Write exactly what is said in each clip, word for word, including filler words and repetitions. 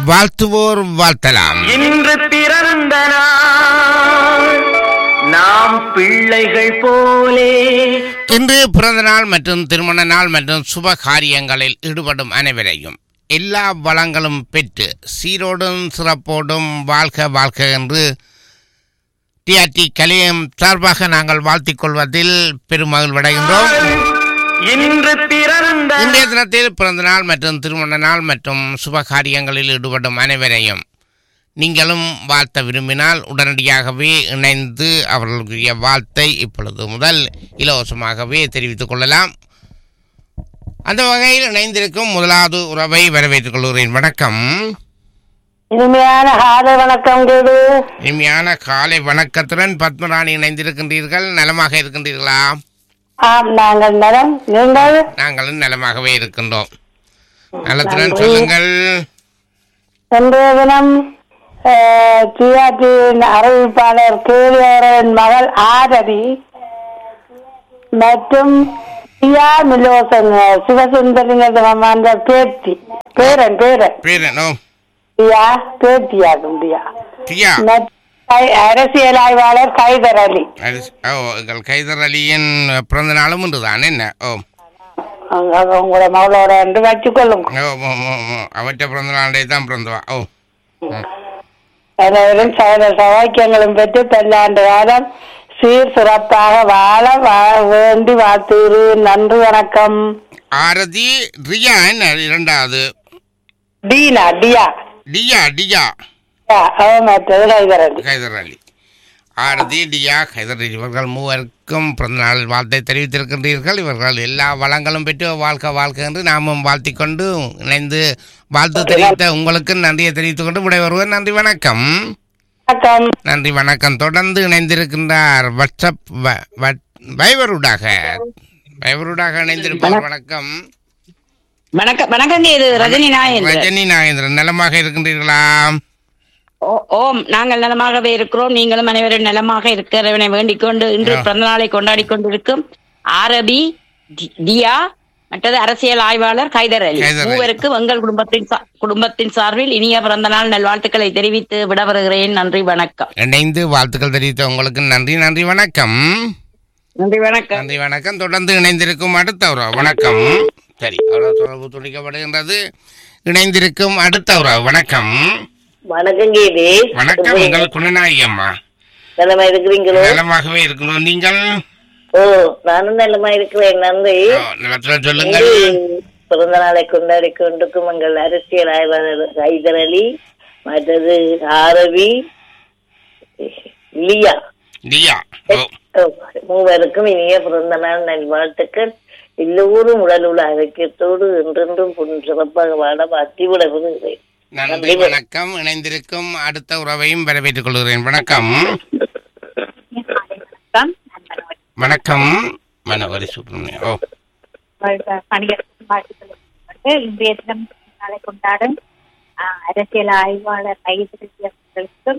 வாழ்த்துவோர் வாழ்த்தலாம். இன்று பிறந்த நாள் நாம் பிள்ளைகள் போலே. இன்று பிறந்த நாள் மற்றும் திருமண நாள் மற்றும் சுப காரியங்களில் ஈடுபடும் அனைவரையும் எல்லா வளங்களும் பெற்று சீரோடும் சிறப்போடும் வாழ்க வாழ்க என்று டிஆர்டி கலையம் சார்பாக நாங்கள் வாழ்த்திக் கொள்வதில் பெருமகிழ்வடைகின்றோம். இன்று பிறந்த இன்றைய தினத்தில் பிறந்த நாள் மற்றும் திருமண நாள் மற்றும் சுப காரியங்களில் ஈடுபடும் அனைவரையும் நீங்களும் வாழ்த்த விரும்பினால் உடனடியாகவே இணைந்து அவர்களுடைய வாழ்த்தை இப்பொழுது முதல் இலவசமாகவே தெரிவித்துக் கொள்ளலாம். அந்த வகையில் இணைந்திருக்கும் முதலாவது உறவை வரவேற்றுக் கொள்கிறேன். வணக்கம். இனிமையான காலை வணக்கம். கேடு இனிமையான காலை வணக்கத்துடன் பத்மராணி இணைந்திருக்கின்றீர்கள். நலமாக இருக்கின்றீர்களா? ஆம், நாங்கள் நலம். நீங்கள்? நாங்களும் நலமாகவே இருக்கின்றோம். நலத்துடன் சொல்லுங்கள். இன்றைய தினம் டிஆர்டியின் அறிவிப்பாளர் கேளியரின் மகள் ஆரதி மற்றும் பியா மிலோசன் சிவசுந்தரிங்க பேத்தி பேரன் பேரன் பேரனோ பியா பேத்தியாகும் பியா பியா அரசியல் ஆய்வாளர் கைதர் அலி. ஓ, எங்கள் கைதர் அலியின் பிறந்த நாளும் இன்றுதான். என்ன? ஓ, உங்களோட மகளோட என்று வச்சுக்கொள்ளுங்க. அவற்றை பிறந்த நாளே தான் பிறந்தவா. ஓ, அனைவரும் சகல சௌக்கியங்களும் பெற்று பல்லாண்டு காலம் சீர் சிறப்பாக வாழ வேண்டி வாழ்த்துகிறேன். நன்றி, வணக்கம். ஆரதி ரியா என்ன இரண்டாவது? டீனா டியா டியா டியா கைதர் அலி. ஆரதி டியா கைதர் அலி இவர்கள் மூவருக்கும் பிறந்த நாள் வாழ்த்தை தெரிவித்திருக்கின்றீர்கள். இவர்கள் எல்லா வளங்களும் பெற்று வாழ்க்கை வாழ்க்கை என்று நாமும் வாழ்த்திக் கொண்டு இணைந்து வாழ்த்து தெரிவித்த உங்களுக்கு நன்றியை தெரிவித்துக் கொண்டு விடைபெறுவோம். நன்றி, வணக்கம். நன்றி, வணக்கம். தொடர்ந்து இணைந்திருக்கின்றார் வாட்ஸ்அப் வைபருடாக வைபருடாக இணைந்திருப்பார். வணக்கம். வணக்கம். வணக்கம். இது ரஜினி நாயேந்திரன். ரஜினி நாயேந்திரன் நலமாக இருக்கின்றீர்களா? ஓம், நாங்கள் நலமாகவே இருக்கிறோம். நீங்களும் அனைவரும் நலமாக இருக்கிறவனை வேண்டிக் கொண்டு இன்று பிறந்த நாளை கொண்டாடி கொண்டிருக்கும் ஆரபி டியா மற்றது அரசியல் ஆய்வாளர் கைதர் அலி மூவருக்கு எங்கள் குடும்பத்தின் குடும்பத்தின் சார்பில் இனிய பிறந்த நாள் நல்வாழ்த்துக்களை தெரிவித்து விட வருகிறேன். நன்றி, வணக்கம். இணைந்து வாழ்த்துக்கள் தெரிவித்த உங்களுக்கு நன்றி. நன்றி, வணக்கம். நன்றி, வணக்கம். நன்றி, வணக்கம். தொடர்ந்து இணைந்திருக்கும் அடுத்த உறவு. வணக்கம். சரி, அவ்வளவு தொடர்பு துடிக்கப்படுகின்றது. இணைந்திருக்கும் அடுத்த உறவு. வணக்கம். வணக்கம் கேது. வணக்கம். உங்கள் குணநாயகி அம்மா நலமா இருக்கிறீங்களோ? நலமாகவே இருக்கணும். நீங்கள்? ஓ, நானும் நலமா இருக்கிறேன். நன்றி. நிலத்துல சொல்லுங்கள். பிறந்த நாளை கொண்டாடி கொண்டிருக்கும் எங்கள் அரசியல் ஆய்வாளர் கைதர் அலி மற்றது ஆரவி லியா லியா மூவருக்கும் இனிய பிறந்த நாள் நல்வாழ்த்துக்கள். எல்லோரும் உடல் உள்ள ஆரோக்கியத்தோடு என்றென்றும் சிறப்பாக வாழ அத்திவிட விடுகிறேன். நன்றி, வணக்கம். இணைந்திருக்கும் அடுத்த உறவையும் வரவேற்றுக் கொள்கிறேன். வணக்கம். வணக்கம். மனோகரி சுப்ரமணியம். ஓ, இன்றைய தினம் நாளை கொண்டாடும் அரசியல் ஆய்வாளர் கைதர்களுக்கும்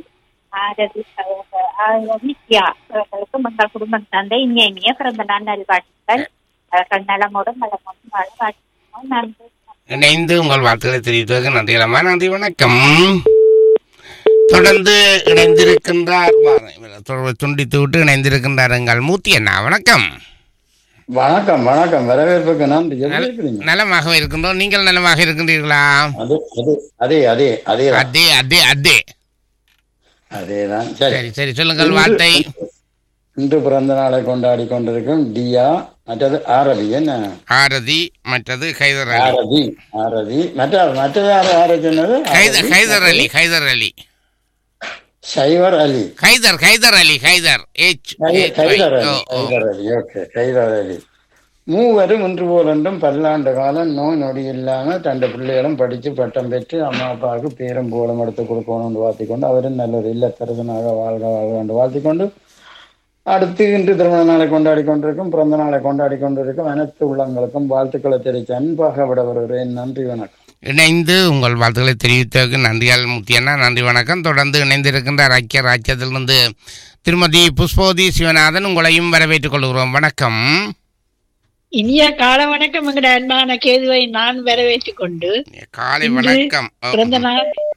அவர்களுக்கும் எங்கள் குடும்பம் தந்தை இனிய இனிய பிறந்த நாள் நல்வாழ்த்துக்கள். அவர்கள் நலமோடும் நலமோடும் வாழ வாழ்த்துக்கிறோம். நன்றி. இணைந்து உங்கள் வாழ்த்துக்களை தெரிவித்ததற்கு நன்றி. நன்றி, வணக்கம். தொடர்ந்து இணைந்திருக்கின்றார் துண்டித்து விட்டு இணைந்திருக்கின்றார் எங்கள் மூர்த்தி அண்ணா. வணக்கம். வணக்கம். வணக்கம். வரவேற்புக்கு நன்றி. நலமாக இருக்கின்றோம். நீங்கள் நலமாக இருக்கின்றீர்களா? அதே அதே அதே அதே அதே அதே அதேதான். சரி சரி, சொல்லுங்கள் வார்த்தை. இன்று பிறந்த நாளை கொண்டாடி கொண்டிருக்கும் டியா மற்றது ஆரதி. என்ன? ஆரதி மற்றது கைதர் அலி. ஆரதி ஆரதி மற்ற மற்றது யாரு சொன்னது? கைதர் அலி. கைதர் அலி. சைவர் அலி. கைதர் கைதர் அலி. கைதர் எச் கைதர் அலி. கைதர் அலி. ஓகே, கைதர் அலி. மூவரும் இன்று போலென்றும் பல்லாண்டு காலம் நோய் நொடி இல்லாமல் தண்டு பிள்ளைகளும் படித்து பட்டம் பெற்று அம்மா அப்பாவுக்கு பேரும் போலம் எடுத்து கொடுக்கணும்னு வாழ்த்திக்கொண்டு அவரும் நல்ல ஒரு இல்லத்தரசனாக வாழ்க வாழ்க என்று வாழ்த்திக்கொண்டு அடுத்து இன்று திருமண நாளை கொண்டாடி கொண்டிருக்கும் பிறந்த நாளை கொண்டாடி கொண்டிருக்கும் அனைத்து உள்ளங்களுக்கும் வாழ்த்துக்களை தெரிவித்து அன்பாக விட வருகிறேன். நன்றி, வணக்கம். இணைந்து உங்கள் வாழ்த்துக்களை தெரிவித்ததற்கு நன்றியால் முத்தியண்ணா. நன்றி, வணக்கம். தொடர்ந்து இணைந்திருக்கின்ற ஐக்கிய ராஜ்யத்திலிருந்து திருமதி புஷ்பவதி சிவநாதன் உங்களையும் வரவேற்றுக் கொள்கிறோம். வணக்கம். இனிய காலை வணக்கம். எங்கட அன்பான கேதுவை நான் வரவேற்றுக் கொண்டு காலை வணக்கம். பிறந்த நாள்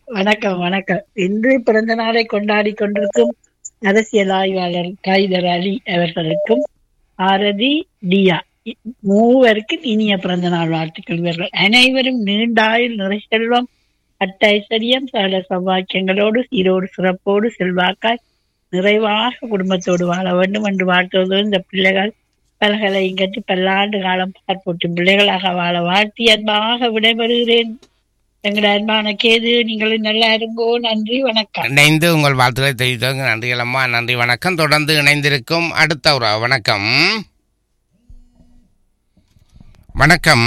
வணக்கம் வணக்கம். இன்று பிறந்த நாளை கொண்டாடி கொண்டிருக்கும் அரசியல் ஆய்வாளர் கைதர் அலி அவர்களுக்கும் ஆரதி டியா இ- மூவருக்கும் இனிய பிறந்த நாள் வாழ்த்துக்கள். இவர்கள் அனைவரும் நீண்ட ஆயுள், நிறை செல்வம், அட்ட ஐஸ்வர்யம், சகல சௌபாக்கியங்களோடு சீரோடு சிறப்போடு செல்வாக்காய் நிறைவாக குடும்பத்தோடு வாழ வேண்டும் என்று வாழ்த்துவதோடு இந்த பிள்ளைகள் பல்கலையும் கட்டி பல்லாண்டு காலம் பார்ப்போட்டு பிள்ளைகளாக வாழ வாழ்த்தி அன்பாக விடைபெறுகிறேன். எங்களோட அன்பான கேது, நீங்களும் நல்லா இருங்கோ. நன்றி, வணக்கம். இணைந்து உங்கள் வாழ்த்துக்களை தெரிவித்தவங்க நன்றிகள் அம்மா, நன்றி வணக்கம். தொடர்ந்து இணைந்திருக்கும் அடுத்த ஒரு வணக்கம். வணக்கம்.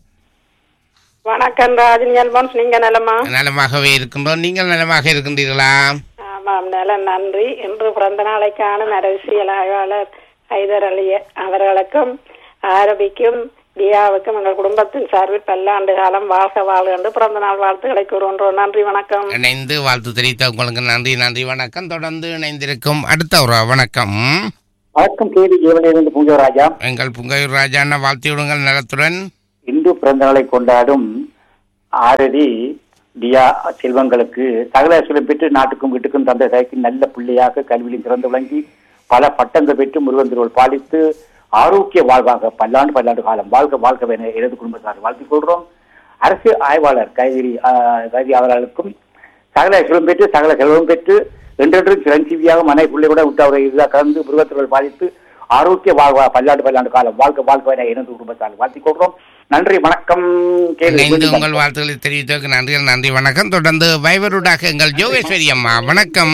வணக்கம் ராஜினி அல்போன்ஸ், நீங்க நலமா? நலமாகவே இருக்கின்றோம். நீங்கள் நலமாக இருக்கின்றீர்களா? ஆமாம், நலம், நன்றி. இன்று பிறந்த நாளைக்கான அரசியல் ஆய்வாளர் ஹைதர் அலி அவர்களுக்கும் ஆரபிக்கும் தியாவுக்கும் எங்கள் குடும்பத்தின் சார்பில் பல்லாண்டு காலம் வாழ்க வாழ்க என்று பிறந்த நாள் வாழ்த்துக்களை கூறுகின்றோம். நன்றி, வணக்கம். இணைந்து வாழ்த்து தெரிவித்த உங்களுக்கு நன்றி, நன்றி வணக்கம். தொடர்ந்து இணைந்திருக்கும் அடுத்த ஒரு வணக்கம். வணக்கம். கேடி ஜீவனிலிருந்து பூங்கராஜா. எங்கள் புங்கையூர் ராஜான வாழ்த்தி விடுங்கள் நலத்துடன். இந்து பிறந்த நாளை கொண்டாடும் ஆரதி தியா செல்வங்களுக்கு சகல சுலம் பெற்று நாட்டுக்கும் வீட்டுக்கும் தந்தை தாய்க்கு நல்ல பிள்ளையாக கல்வியிலும் சிறந்து விளங்கி பல பட்டங்கள் பெற்று முருகன் திருவள் பாலித்து ஆரோக்கிய வாழ்வாக பல்லாண்டு பல்லாண்டு காலம் வாழ்க வாழ்க என எனது குடும்பத்தார் வாழ்த்திக் கொள்கிறோம். அரசு ஆய்வாளர் கைதிரி கைதி அவர்களுக்கும் சகல சுலம் பெற்று சகல செல்வம் பெற்று என்றென்றும் சிரஞ்சீவியாக மனை பிள்ளையுடன் விட்டு அவரை இதாக கலந்து முருகத்திற்கு பாதித்து ஆரோக்கிய வாழ்வா பல்லாண்டு பல்லாண்டு காலம் வாழ்க வாழ்க என எனது குடும்பத்தால் வாழ்த்திக் கொள்கிறோம். நன்றி, வணக்கம். இணைந்து உங்கள் வாழ்த்துக்களை தெரிவித்ததற்கு நன்றிகள், நன்றி வணக்கம். தொடர்ந்து வைவருடாக எங்கள் யோகேஸ்வரி அம்மா வணக்கம்.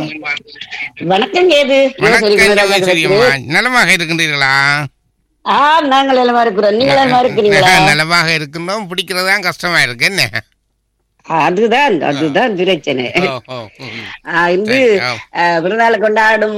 வணக்கம் கேது. வணக்கம் யோகேஸ்வரி அம்மா, நலமாக இருக்கின்றீர்களா? ஆ, நாங்கள் நலமா இருக்கிறோம். நீங்க நலமா இருக்கிறீங்களா? நலமாக இருக்கின்றோம். பிடிக்கிறதா கஷ்டமா இருக்கு என்ன? அதுதான் அதுதான் பிரச்சனை. இன்று பிறந்தநாள் கொண்டாடும்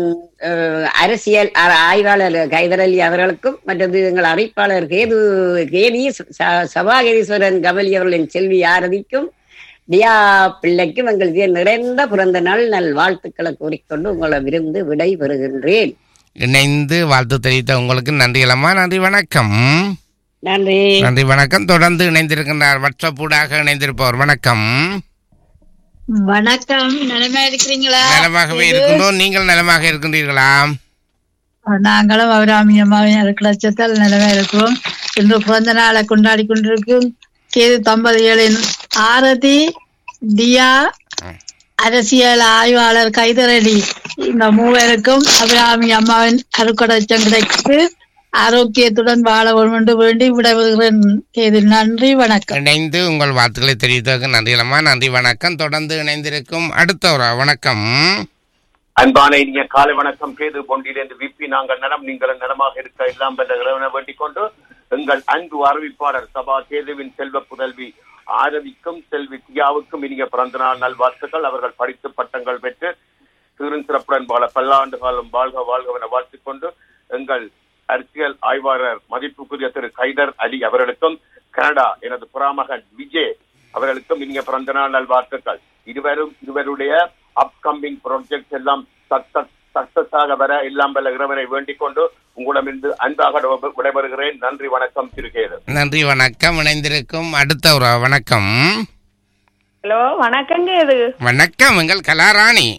அரசியல் ஆய்வாளர் கைதர் அலி அவர்களுக்கும் மற்றது எங்கள் அறிவிப்பாளர் கேது கேதி சபாகதீஸ்வரன் கமலி அவர்களின் செல்வி ஆரதிக்கும் தியா பிள்ளைக்கும் எங்களுக்கு நிறைந்த பிறந்த நாள் நல் வாழ்த்துக்களை கூறிக்கொண்டு உங்களை விருந்து விடை பெறுகின்றேன். இணைந்து வாழ்த்து தெரிவித்த உங்களுக்கு நன்றிகளம்மா, நன்றி வணக்கம். நன்றி, நன்றி வணக்கம். தொடர்ந்து இணைந்திருக்கின்றார் வாட்ஸ்அப் ஊடாக இணைந்திருப்பவர் வணக்கம். வணக்கம். நலமா இருக்கிறீங்களா? நலமாகவே இருக்கின்றோம். நீங்கள் நலமாக இருக்கின்றீர்களா? நாங்களும் அவராமியமாக லட்சத்தால் நிலவே இருக்கிறோம். இன்று பிறந்த நாளை கொண்டாடி கொண்டிருக்கும் கேது தம்பதிகளின் ஆரதி டியா அரசியல் ஆய்வாளர் கைதர் அலி இந்த மூவருக்கும் அபிராமி அம்மாவின் அருக்கடச்சம் கிடைத்து ஆரோக்கியத்துடன் வாழ வேண்டும் என்று வேண்டி விடைபெறுகிறேன். கேது, நன்றி வணக்கம். இணைந்து உங்கள் வாழ்த்துக்களை தெரிவித்ததற்கு நன்றிகளம்மா, நன்றி வணக்கம். தொடர்ந்து இணைந்திருக்கும் அடுத்த ஒரு வணக்கம். அன்பான இனிய காலை வணக்கம். கேது பொண்டிலிருந்து விப்பி, நாங்கள் நலம், நீங்கள் நலமாக இருக்க எல்லாம் வல்ல வேண்டிக் கொண்டு எங்கள் அன்பு அறிவிப்பாளர் சபா கேதுவின் செல்வ புதல்வி ஆரதிக்கும் செல்வி தியாவுக்கும் இனிய பிறந்த நாள் நல்வாழ்த்துக்கள். அவர்கள் படித்து பட்டங்கள் பெற்று சிறு சிறப்புடன் வாழ பல்லாண்டு காலம் வாழ்க வாழ்க என வாழ்த்திக் கொண்டு எங்கள் அரசியல் ஆய்வாளர் மதிப்புக்குரிய திரு கைதர் அலி அவர்களுக்கும் கனடா எனது புறாமகன் விஜய் அவர்களுக்கும் இனிய பிறந்த நாள் நல்வாழ்த்துக்கள். இருவரும் இருவருடைய அப்கமிங் ப்ராஜெக்ட் எல்லாம் சக்சஸாக வர எல்லாம் வல்ல இறைவனை வேண்டிக் கொண்டு உங்களிடமிருந்து அன்பாக விடைபெறுகிறேன். நன்றி வணக்கம். திருக்கேது. நன்றி வணக்கம். இணைந்திருக்கும் அடுத்த ஒரு வணக்கம். ஹலோ, வணக்கம் கேது. வணக்கம். எங்கள் கலாராணி.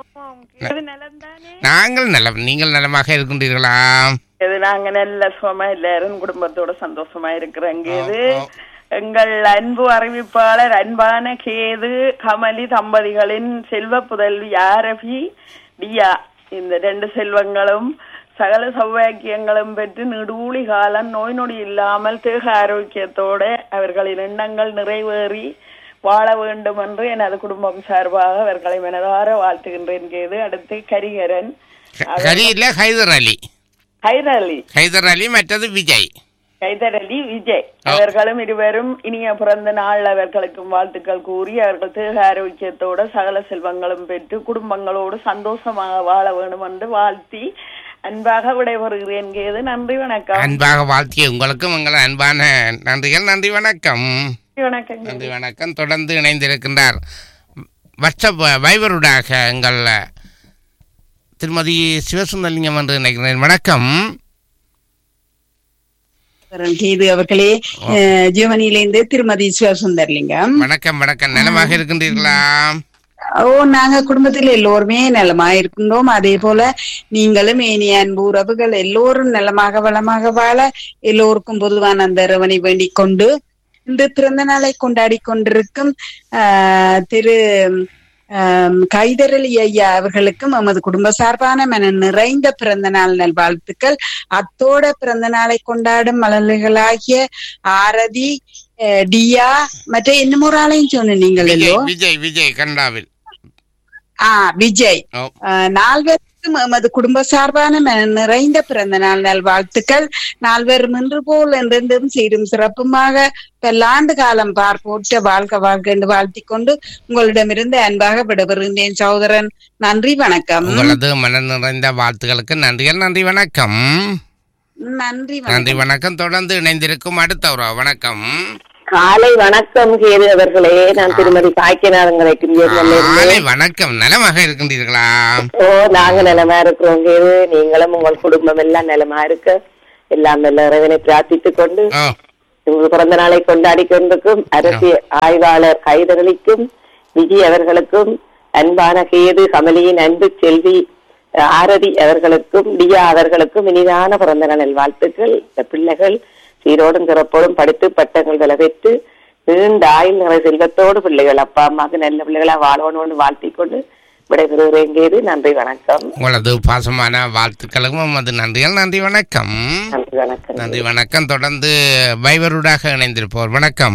நாங்கள் நலம், நீங்கள் நலமாக இருக்கின்றீர்களா? இது நாங்க நல்ல சுகமா எல்லாரும் குடும்பத்தோட சந்தோஷமா இருக்கிறோம். கேது, எங்கள் அன்பு அறிவிப்பாளர் அன்பான கேது கமலி தம்பதிகளின் செல்வ புதல்வி ஆரபி டியா, இந்த ரெண்டு செல்வங்களும் சகல சௌபாக்கியங்களும் பெற்று நெடுவூழி காலம் நோய் நொடி இல்லாமல் தேக ஆரோக்கியத்தோட அவர்களின் எண்ணங்கள் நிறைவேறி வாழ வேண்டும் என்று எனது குடும்பம் சார்பாக அவர்களை மனதார வாழ்த்துகின்றேன். கேது, அடுத்து கரிகரன் கரியில ஹைதர் அலி ஹைதர் அலி ஹைதர் அலி மற்றது விஜய் கைதர் அலி விஜய் அவர்களும் இருவரும் இனிய பிறந்த நாள் அவர்களுக்கும் வாழ்த்துக்கள் கூறி அவர்கள் தேக ஆரோக்கியத்தோட சகல செல்வங்களும் பெற்று குடும்பங்களோடு சந்தோஷமாக வாழ வேண்டும் என்று வாழ்த்தி அன்பாக விடைபெறுகிறேன். கேது, நன்றி வணக்கம். அன்பாக வாழ்த்திய உங்களுக்கும் உங்கள் அன்பான நன்றிகள், நன்றி வணக்கம். வணக்கம். நன்றி வணக்கம். தொடர்ந்து இணைந்திருக்கின்றார் வாட்ஸ்அப் வைபருடாக எங்கள் திருமதி சிவசுந்தரலிங்கம் என்று நினைக்கிறேன். வணக்கம். இது அவர்களே ஜெர்மனியிலிருந்து திருமதி சிவசுந்தர்லிங்கம். வணக்கம் வணக்கம். நலமாக இருக்கின்றீர்களா? ஓ, நாங்க குடும்பத்தில் எல்லோருமே நலமா இருக்கின்றோம். அதே போல நீங்களும் ஏனிய அன்பு உறவுகள் எல்லோரும் நலமாக வளமாக வாழ எல்லோருக்கும் பொதுவான அந்த இறைவனை வேண்டிக் கொண்டு இன்று பிறந்த நாளை கொண்டாடி கொண்டிருக்கும் ஆஹ் திரு கைதரளி ஐயா அவர்களுக்கும் நமது குடும்ப சார்பான மன நிறைந்த பிறந்த நாள் நல்வாழ்த்துக்கள். அத்தோட பிறந்த நாளை கொண்டாடும் மலர்களாகிய ஆரதி, டியா, மற்ற இன்னும் ஒரு ஆளையும் சொன்ன நீங்கள் விஜய் விஜய் கண்டாவில் ஆஹ் விஜய் நால்வருக்கும் எமது குடும்ப சார்பான நிறைந்த பிறந்த நாள் நல்வாழ்த்துக்கள். நால்வரும் இன்று போல் என்றென்றும் சீரும் சிறப்புமாக பல்லாண்டு காலம் பார்ப்போட்ட வாழ்க வாழ்க என்று வாழ்த்தி கொண்டு உங்களிடமிருந்து அன்பாக விடைபெறுகின்றேன் சகோதரன். நன்றி வணக்கம். உங்களது மன நிறைந்த வாழ்த்துக்களுக்கு நன்றிகள். நன்றி வணக்கம். நன்றி நன்றி வணக்கம். தொடர்ந்து இணைந்திருக்கும் அடுத்த ஒரு வணக்கம். காலை வணக்கம் கேது அவர்களே. நான் திருமதி பாக்கியநாதன். காலை வணக்கம். நலமாக இருக்கின்றீர்களா? ஓ, நாங்க நலமா இருக்கிறோம் கேது. நீங்களும் உங்கள் குடும்பம் எல்லாம் நலமா இருக்க எல்லாம் நல்ல இறைவனை பிரார்த்தித்துக் கொண்டு உங்கள் பிறந்த நாளை கொண்டாடி கொண்டிருக்கும் அரசியல் ஆய்வாளர் கைதரளிக்கும் விஜய் அவர்களுக்கும் அன்பான கேது கமலியின் அன்பு செல்வி ஆரதி அவர்களுக்கும் டியா அவர்களுக்கும் இனிதான பிறந்த நாள் வாழ்த்துக்கள். இந்த பிள்ளைகள் சீரோடும் சிறப்போடும் படித்து பட்டங்கள் விலை பெற்று நீண்ட ஆயுள் நிறை செல்வத்தோடு பிள்ளைகள் அப்பா அம்மாவுக்கு நல்ல பிள்ளைகளா வாழணும்னு வாழ்த்திக் கொண்டு விடைபெறுகிறேன். நன்றி வணக்கம். உங்களது பாசமான வாழ்த்துக்களுக்கும் அது நன்றிகள். நன்றி வணக்கம். நன்றி வணக்கம். நன்றி வணக்கம். தொடர்ந்து வைவருடாக இணைந்திருப்போர். வணக்கம்.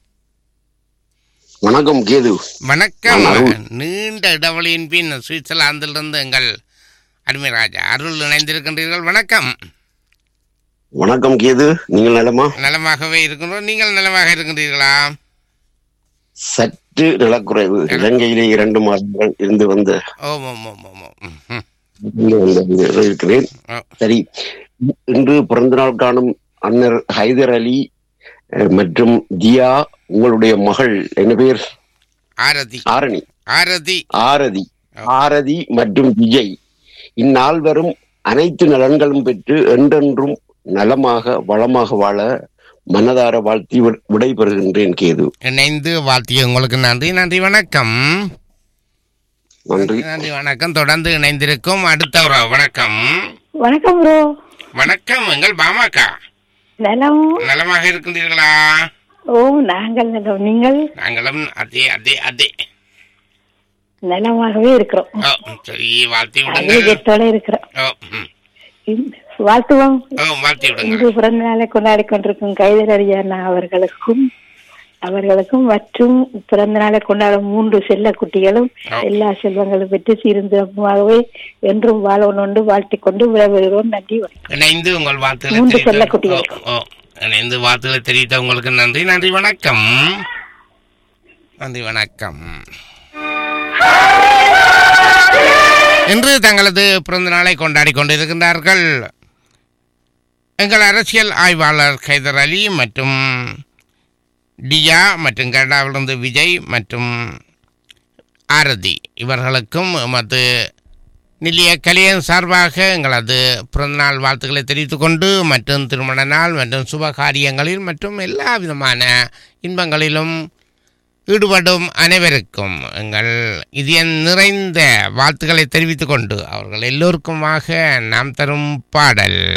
வணக்கம் கேது. வணக்கம். நீண்ட இடைவெளியின் பின் சுவிட்சர்லாந்திலிருந்து எங்கள் அருமை ராஜா அருள் இணைந்திருக்கின்றீர்கள். வணக்கம். வணக்கம் கேது. நீங்கள் நலமா? நலமாகவே இருக்கின்றோம். நீங்கள் நலமாக இருக்கின்றீர்களா? சற்று நிலக்குறைவு. இலங்கையிலே இரண்டு மாதங்கள் இருந்து வந்த இருக்கிறேன். சரி, இன்று பிறந்த நாள் காணும் அண்ணர் ஹைதர் அலி மற்றும் தியா, உங்களுடைய மகள் என்ன பேர்? ஆரதி. ஆரணி. ஆரதி. ஆரதி. ஆரதி மற்றும் விஜய் இந்நால்வரும் அனைத்து நலன்களும் பெற்று என்றென்றும் நலமாக வளமாக வாழ மனதார வாழ்த்தி விடைபெறுகின்றேன் கேது. இணைந்து வாழ்த்திய உங்களுக்கு நன்றி. நன்றி வணக்கம். நன்றி நன்றி வணக்கம். தொடர்ந்து இணைந்திருக்கும் அடுத்த ஒரு வணக்கம். வணக்கம் ப்ரோ. வணக்கம். எங்கள் பாமாக்கா நலம். நலமாக இருக்கின்றீர்களா? ஓ, நாங்கள் நலம். நீங்கள்? நாங்களும் அதே அதே அதே நலமாகவே இருக்கிறோம். சரி, வாழ்த்தி விடுங்க. இருக்கிறோம். வாழ்த்துவோம். இன்று பிறந்த நாளை கொண்டாடி கொண்டிருக்கும் கைதரறியானா அவர்களுக்கும் அவர்களுக்கும் மற்றும் பிறந்த நாளை கொண்டாடும் மூன்று செல்ல குட்டிகளும் எல்லா செல்வங்களும் பெற்று சீர்திருத்தமாகவே என்றும் வாழணுண்டு வாழ்த்தி கொண்டு விடைபெறுகிறோம். நன்றி. இணைந்து உங்கள் வாழ்த்துக்களை மூன்று செல்ல குட்டிகள் இணைந்து வாழ்த்துக்களை தெரிவித்த உங்களுக்கு நன்றி. நன்றி வணக்கம். நன்றி வணக்கம். இன்று தங்களது பிறந்த நாளை கொண்டாடி கொண்டிருக்கின்றார்கள் எங்கள் அரசியல் ஆய்வாளர் கைதர் அலி மற்றும் டியா மற்றும் கனடாவிலிருந்து விஜய் மற்றும் ஆரதி. இவர்களுக்கும் எமது நிலைய கலையின் சார்பாக எங்களது பிறந்தநாள் வாழ்த்துக்களை தெரிவித்துக் கொண்டு மற்றும் திருமண நாள் மற்றும் சுப காரியங்களில் மற்றும் எல்லா விதமான இன்பங்களிலும் ஈடுபடும் அனைவருக்கும் எங்கள் இதயம் நிறைந்த வாழ்த்துக்களை தெரிவித்துக் கொண்டு அவர்கள் எல்லோருக்குமாக நாம் தரும் பாடல்.